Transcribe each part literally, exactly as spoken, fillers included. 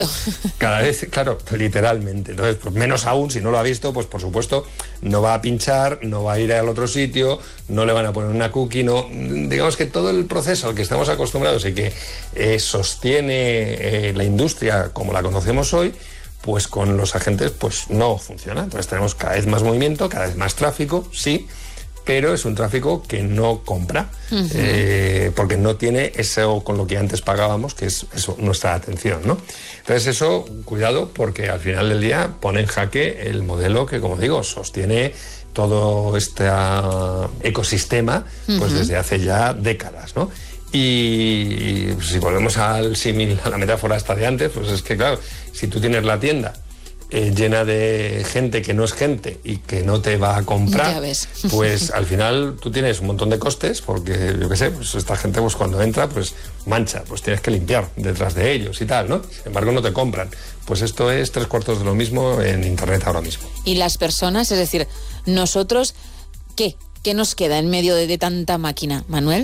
Cada vez, claro, literalmente. Entonces, pues menos aún, si no lo ha visto, pues por supuesto no va a pinchar, no va a ir al otro sitio, no le van a poner una cookie, no. Digamos que todo el proceso al que estamos acostumbrados y que eh, sostiene eh, la industria como la conocemos hoy, pues con los agentes pues no funciona. Entonces tenemos cada vez más movimiento, cada vez más tráfico, sí, pero es un tráfico que no compra, uh-huh. eh, porque no tiene eso con lo que antes pagábamos, que es eso, nuestra atención, ¿no? Entonces eso, cuidado, porque al final del día pone en jaque el modelo que, como digo, sostiene todo este ecosistema pues uh-huh. desde hace ya décadas, ¿no? Y si volvemos al símil, a la metáfora hasta de antes, pues es que claro, si tú tienes la tienda eh, llena de gente que no es gente y que no te va a comprar, ya ves. Pues al final tú tienes un montón de costes, porque yo qué sé, pues esta gente pues cuando entra pues mancha, pues tienes que limpiar detrás de ellos y tal, ¿no? Sin embargo no te compran. Pues esto es tres cuartos de lo mismo en internet ahora mismo. Y las personas, es decir, nosotros, ¿qué? ¿Qué nos queda en medio de, de tanta máquina, Manuel?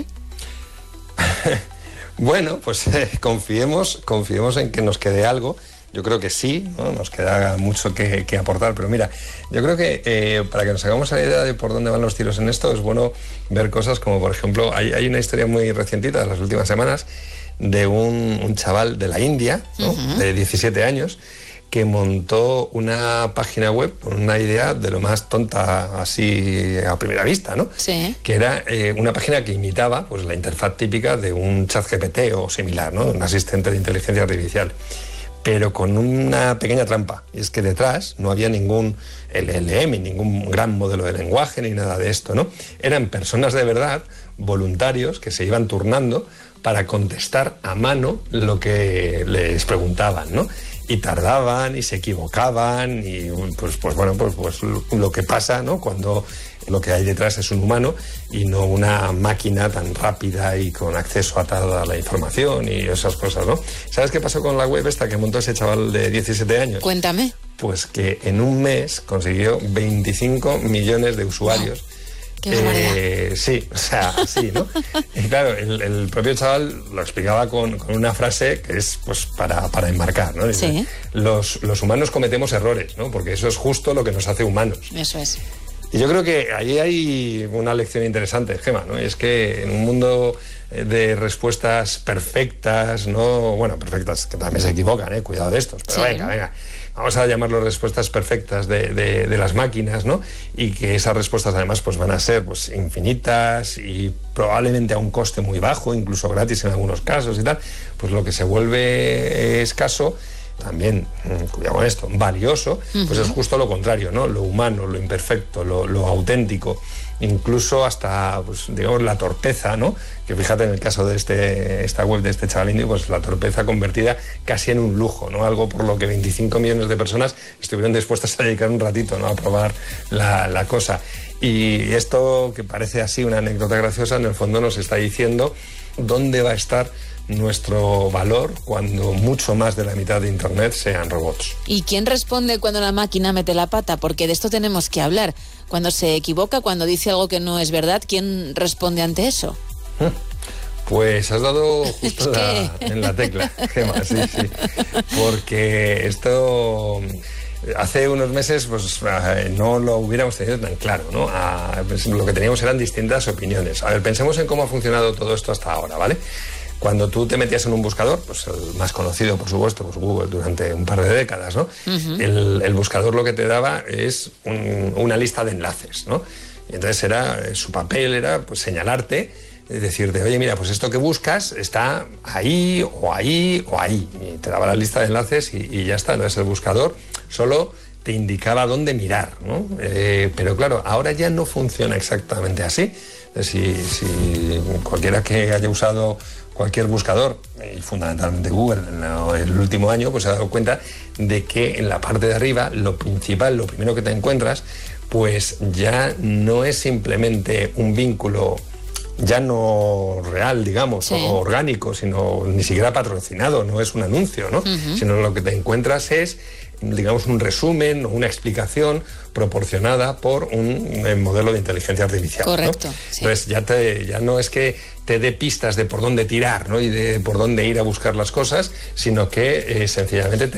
Bueno, pues eh, confiemos, confiemos en que nos quede algo. Yo creo que sí, ¿no? Nos queda mucho que, que aportar, pero mira, yo creo que eh, para que nos hagamos la idea de por dónde van los tiros en esto, es bueno ver cosas como, por ejemplo, hay, hay una historia muy recientita de las últimas semanas de un, un chaval de la India, ¿no? Uh-huh. de diecisiete años, que montó una página web con una idea de lo más tonta así a primera vista, ¿no? Sí. Que era eh, una página que imitaba pues la interfaz típica de un chat G P T o similar, ¿no? Un asistente de inteligencia artificial. Pero con una pequeña trampa, y es que detrás no había ningún L L M, ningún gran modelo de lenguaje, ni nada de esto, ¿no? Eran personas de verdad, voluntarios, que se iban turnando para contestar a mano lo que les preguntaban, ¿no? Y tardaban y se equivocaban y pues, pues bueno, pues, pues lo que pasa, ¿no? Cuando lo que hay detrás es un humano y no una máquina tan rápida y con acceso a toda la información y esas cosas, ¿no? ¿Sabes qué pasó con la web esta que montó ese chaval de diecisiete años? Cuéntame. Pues que en un mes consiguió veinticinco millones de usuarios. No. Qué barbaridad. Eh, sí, o sea, sí, ¿no? Y claro, el, el propio chaval lo explicaba con, con una frase que es pues para, para enmarcar, ¿no? Dice, sí. Los, los humanos cometemos errores, ¿no? Porque eso es justo lo que nos hace humanos. Eso es. Y yo creo que ahí hay una lección interesante, Gemma, ¿no? Y es que en un mundo de respuestas perfectas, no, bueno, perfectas, que también se equivocan, ¿eh? Cuidado de estos, pero sí. venga, venga. Vamos a llamarlo respuestas perfectas de, de, de las máquinas, ¿no? Y que esas respuestas además pues van a ser pues infinitas y probablemente a un coste muy bajo, incluso gratis en algunos casos y tal, pues lo que se vuelve escaso, también, cuidado con esto, valioso, pues uh-huh. es justo lo contrario, ¿no? Lo humano, lo imperfecto, lo, lo auténtico, incluso hasta, pues, digamos, la torpeza, ¿no? Que fíjate en el caso de este, esta web de este chaval indio, pues la torpeza convertida casi en un lujo, ¿no? Algo por lo que veinticinco millones de personas estuvieron dispuestas a dedicar un ratito, ¿no? A probar la, la cosa. Y esto, que parece así una anécdota graciosa, en el fondo nos está diciendo dónde va a estar nuestro valor cuando mucho más de la mitad de Internet sean robots. ¿Y quién responde cuando la máquina mete la pata? Porque de esto tenemos que hablar. Cuando se equivoca, cuando dice algo que no es verdad, ¿quién responde ante eso? Pues has dado justo la, en la tecla, Gemma, sí, sí. Porque esto hace unos meses pues no lo hubiéramos tenido tan claro, ¿no? A, pues, lo que teníamos eran distintas opiniones. A ver, pensemos en cómo ha funcionado todo esto hasta ahora, ¿vale? Cuando tú te metías en un buscador, pues el más conocido, por supuesto, pues Google durante un par de décadas, ¿no? Uh-huh. El, el buscador lo que te daba es un, una lista de enlaces, ¿no? Y entonces era, su papel era pues señalarte, decirte, oye, mira, pues esto que buscas está ahí, o ahí, o ahí. Y te daba la lista de enlaces y, y ya está. Entonces el buscador solo te indicaba dónde mirar, ¿no? Eh, pero claro, ahora ya no funciona exactamente así. Si, si cualquiera que haya usado cualquier buscador, y fundamentalmente Google, en el último año, pues se ha dado cuenta de que en la parte de arriba, lo principal, lo primero que te encuentras, pues ya no es simplemente un vínculo ya no real, digamos, sí. o orgánico, sino ni siquiera patrocinado, no es un anuncio, ¿no? Uh-huh. Sino lo que te encuentras es digamos, un resumen o una explicación proporcionada por un, un modelo de inteligencia artificial. Correcto. ¿no? Sí. Entonces ya, te, ya no es que te dé pistas de por dónde tirar, ¿no? Y de por dónde ir a buscar las cosas, sino que eh, sencillamente te